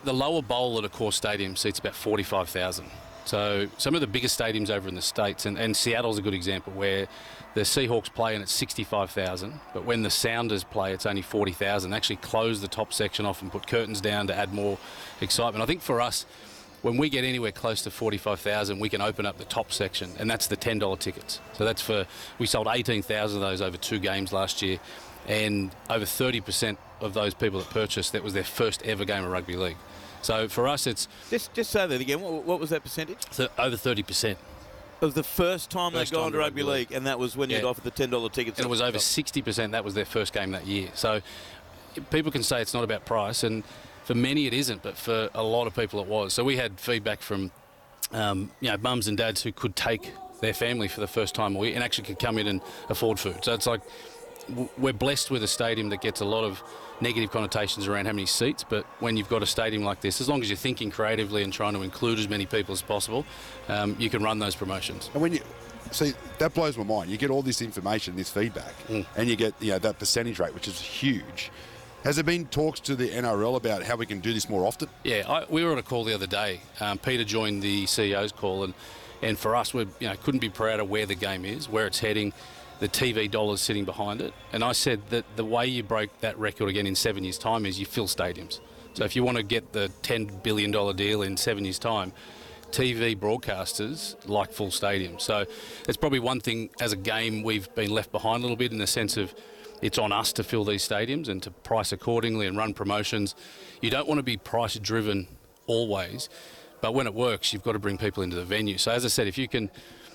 the lower bowl at a core stadium seats about 45,000. So some of the biggest stadiums over in the States, and Seattle's a good example, where the Seahawks play and it's 65,000, but when the Sounders play, it's only 40,000. They actually close the top section off and put curtains down to add more excitement. I think for us, when we get anywhere close to 45,000, we can open up the top section, and that's the $10 tickets. So we sold 18,000 of those over 2 games last year, and over 30% of those people that purchased, that was their first ever game of rugby league. So for us, it's... Just say that again. What was that percentage? Over 30%. Of the first time they'd gone to rugby league, and that was when you'd offered the $10 tickets. And it was over 60%. That was their first game that year. So people can say it's not about price, and for many it isn't, but for a lot of people it was. So we had feedback from mums and dads who could take their family for the first time a week and actually could come in and afford food. So it's like we're blessed with a stadium that gets a lot of negative connotations around how many seats, but when you've got a stadium like this, as long as you're thinking creatively and trying to include as many people as possible, you can run those promotions. And when you see, that blows my mind. You get all this information, this feedback, and you get that percentage rate, which is huge. Has there been talks to the NRL about how we can do this more often? Yeah, we were on a call the other day. Peter joined the CEO's call, and for us, we couldn't be prouder where the game is, where it's heading, the TV dollars sitting behind it. And I said that the way you break that record again in 7 years' time is you fill stadiums. So if you want to get the $10 billion deal in 7 years' time, TV broadcasters like full stadiums. So it's probably one thing as a game we've been left behind a little bit, in the sense of it's on us to fill these stadiums and to price accordingly and run promotions. You don't want to be price driven always, but when it works, you've got to bring people into the venue. So as I said, if you can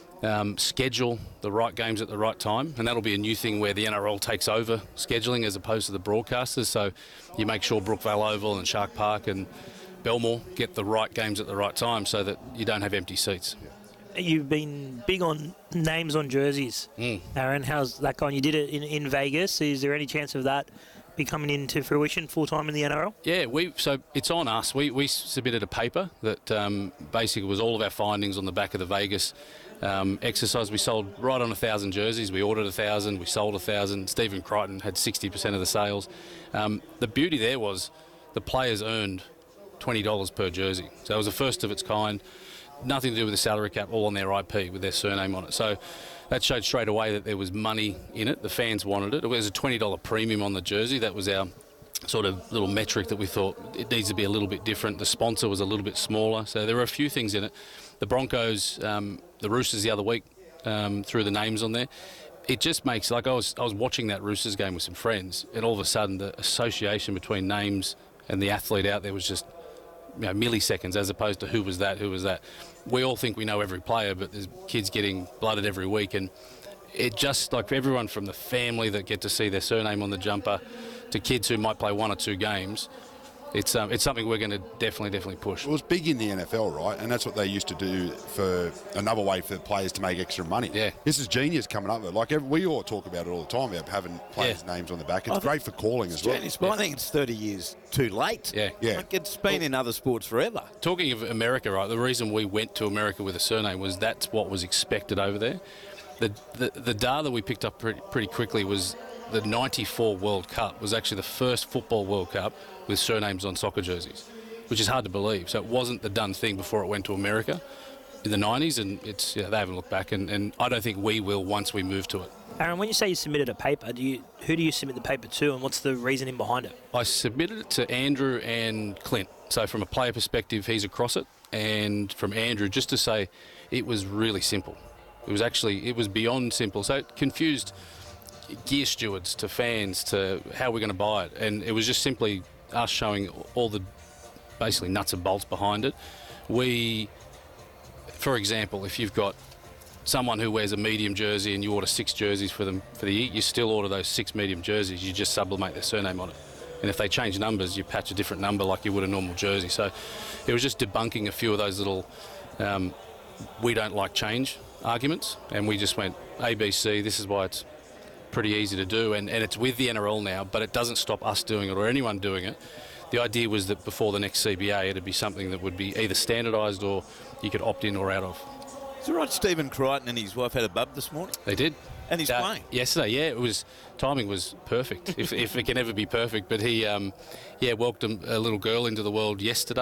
schedule the right games at the right time, and that'll be a new thing where the NRL takes over scheduling as opposed to the broadcasters. So you make sure Brookvale Oval and Shark Park and Belmore get the right games at the right time so that you don't have empty seats. You've been big on names on jerseys. Aaron, how's that going? You did it in Vegas. Is there any chance of that be coming into fruition full-time in the NRL? Yeah, so it's on us. We submitted a paper that basically was all of our findings on the back of the Vegas exercise. We sold right on 1,000 jerseys. We ordered 1,000. We sold 1,000. Stephen Crichton had 60% of the sales. The beauty there was the players earned $20 per jersey. So it was the first of its kind. Nothing to do with the salary cap, all on their IP with their surname on it. So that showed straight away that there was money in it. The fans wanted it. It was a $20 premium on the jersey. That was our sort of little metric that we thought it needs to be a little bit different. The sponsor was a little bit smaller. So there were a few things in it. The Broncos, the Roosters the other week, threw the names on there. It just makes, like I was watching that Roosters game with some friends, and all of a sudden the association between names and the athlete out there was just milliseconds, as opposed to who was that. We all think we know every player, but there's kids getting blooded every week, and it just, like, everyone from the family that get to see their surname on the jumper to kids who might play 1 or 2 games, it's something we're going to definitely push. It was big in the NFL, right? And that's what they used to do for another way for players to make extra money. Yeah. This is genius coming up. Like, we all talk about it all the time, about having players' names on the back. It's great for calling as well. Genius, but I think it's 30 years too late. Yeah. Like, it's been in other sports forever. Talking of America, right, the reason we went to America with a surname was that's what was expected over there. The data we picked up pretty quickly was the 94 World Cup was actually the first football World Cup with surnames on soccer jerseys, which is hard to believe. So it wasn't the done thing before it went to America in the 90s, and they haven't looked back, and I don't think we will once we move to it. Aaron, when you say you submitted a paper, who do you submit the paper to, and what's the reasoning behind it? I submitted it to Andrew and Clint. So from a player perspective, he's across it, and from Andrew, just to say it was really simple. It was beyond simple. So it confused gear stewards to fans to how we're going to buy it, and it was just simply us showing all the basically nuts and bolts behind it. For example, if you've got someone who wears a medium jersey and you order 6 jerseys for them for the year, you still order those 6 medium jerseys. You just sublimate their surname on it, and if they change numbers, you patch a different number like you would a normal jersey. So it was just debunking a few of those little we don't like change arguments, and we just went ABC. This is why it's pretty easy to do, and it's with the NRL now, but it doesn't stop us doing it or anyone doing it. The idea was that before the next CBA, it'd be something that would be either standardised or you could opt in or out of. Is it right Stephen Crichton and his wife had a bub this morning? They did. And he's playing? Yesterday, yeah. Timing was perfect, if it can ever be perfect. But he welcomed a little girl into the world yesterday.